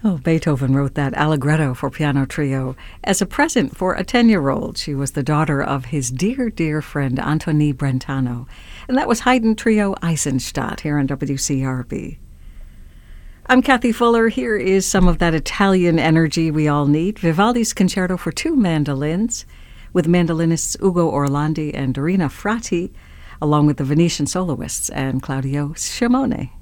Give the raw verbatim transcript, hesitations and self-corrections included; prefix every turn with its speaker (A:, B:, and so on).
A: Oh, Beethoven wrote that Allegretto for piano trio as a present for a ten-year-old. She was the daughter of his dear, dear friend Antonie Brentano. And that was Haydn Trio Eisenstadt here on W C R B. I'm Kathy Fuller. Here is some of that Italian energy we all need. Vivaldi's Concerto for Two Mandolins, with mandolinists Ugo Orlandi and Dorina Frati, along with the Venetian soloists and Claudio Scimone.